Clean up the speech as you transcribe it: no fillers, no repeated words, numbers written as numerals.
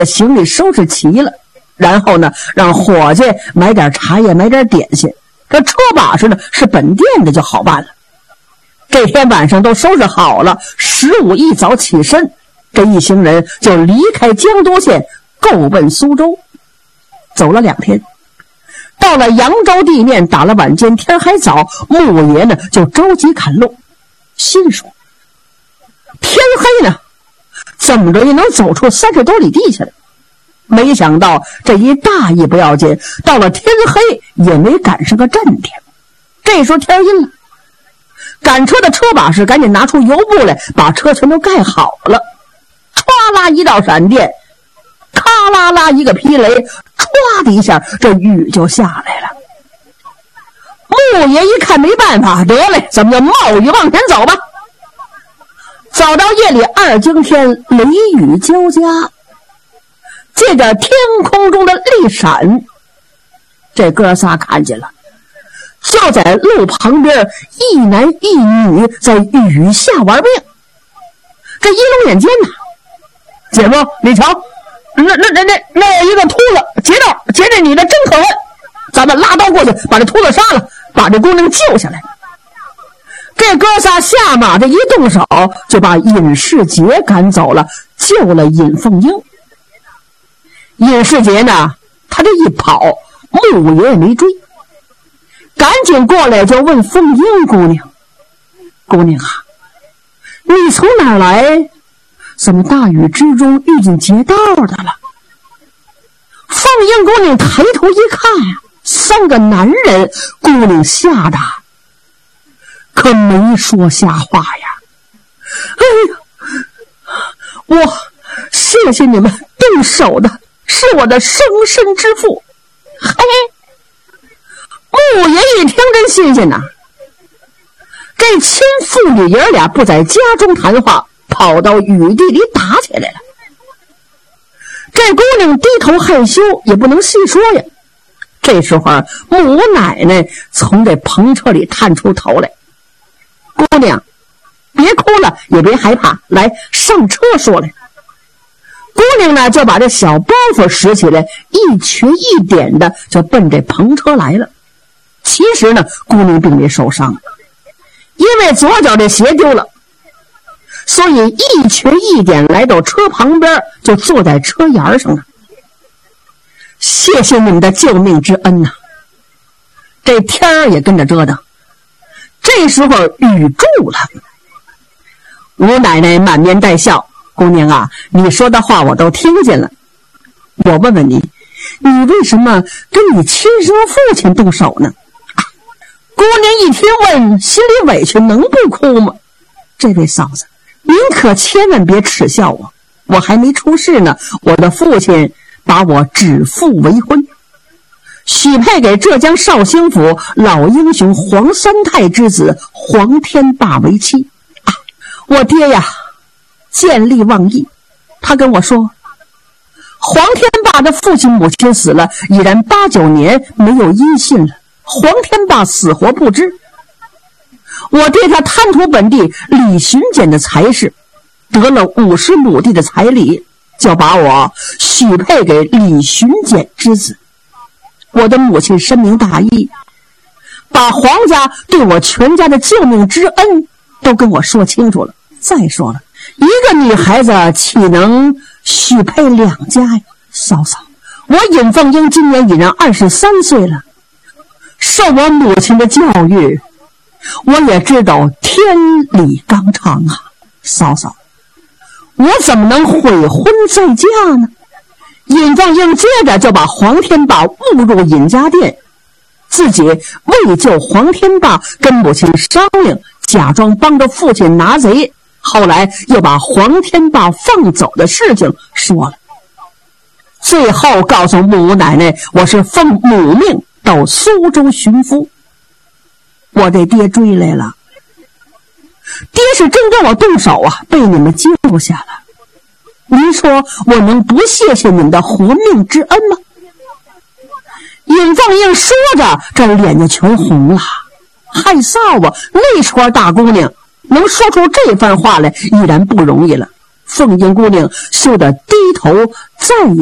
行李收拾齐了，然后呢，让伙计买点茶叶，买点点心。这车把式呢是本店的，就好办了。这天晚上都收拾好了，15一早起身，这一行人就离开江都县，够奔苏州。走了2天，到了扬州地面，打了晚间，天还早，穆爷呢就着急赶路，心说天黑呢，怎么着也能走出30多里地去了。没想到这一大意不要紧，到了天黑也没赶上个正天。这时候天阴了，赶车的车把式赶紧拿出油布来，把车全都盖好了。歘啦一道闪电，咔啦啦一个霹雷，歘的一下，这雨就下来了。穆爷一看没办法，得嘞，咱们就冒雨往前走吧。走到夜里2更天，雷雨交加，借着天空中的丽闪，这哥仨看见了，就在路旁边一男一女在雨下玩命。这一龙眼间呢，姐夫你瞧，那一个秃子劫这女的真可恨，咱们拉刀过去把这秃子杀了，把这姑娘救下来。这哥仨下马这一动手，就把尹世杰赶走了，救了尹凤英。尹世杰呢，他这一跑，穆爷也没追，赶紧过来就问凤英姑娘：“姑娘啊，你从哪儿来？怎么大雨之中遇见劫道的了？”凤英姑娘抬头一看呀，3个男人，姑娘吓得可没说瞎话呀。哎呀，我谢谢你们动手的是我的生身之父。嘿，穆爷一听真新鲜呐，这亲父女爷俩不在家中谈话，跑到雨地里打起来了。这姑娘低头害羞，也不能细说呀。这时候穆奶奶从这篷车里探出头来：“姑娘，别哭了，也别害怕，来上车说来。”姑娘呢就把这小包袱拾起来，一瘸一点的就奔这篷车来了。其实呢，姑娘并没受伤，因为左脚这鞋丢了，所以一瘸一点来到车旁边，就坐在车沿上了。谢谢你们的救命之恩呐！这天儿也跟着折腾。这时候雨住了，吴奶奶满面带笑：“姑娘啊，你说的话我都听见了。我问问你，你为什么跟你亲生父亲动手呢？”姑娘一听问，心里委屈，能不哭吗？这位嫂子，您可千万别耻笑我，我还没出世呢，我的父亲把我指腹为婚，许配给浙江绍兴府老英雄黄三太之子黄天霸为妻。我爹呀见利忘义，他跟我说，黄天霸的父亲母亲死了，已然8、9年没有音信了，黄天霸死活不知。我爹他贪图本地李巡检的财势，得了50亩地的彩礼，就把我许配给李巡检之子。我的母亲深明大义，把黄家对我全家的救命之恩都跟我说清楚了。再说了，一个女孩子岂能许配2家呀？嫂嫂，我尹凤英今年已然23岁了，受我母亲的教育，我也知道天理纲常啊。嫂嫂，我怎么能悔婚再嫁呢？尹凤英接着就把黄天霸误入尹家店，自己为救黄天霸跟母亲商量，假装帮着父亲拿贼，后来又把黄天霸放走的事情说了，最后告诉母奶奶，我是奉母命到苏州寻夫。我这爹追来了，爹是真跟我动手啊，被你们救下了。您说我能不谢谢你们的活命之恩吗？尹凤英说着，这脸就全红了，害臊啊！那撮大姑娘能说出这番话来，已然不容易了。 凤英姑娘羞得低头再也